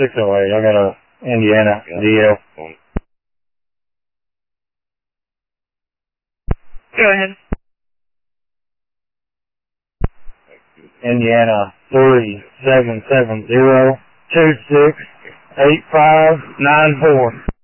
608. I got a Indiana DL. Go ahead. Indiana 3770-268594.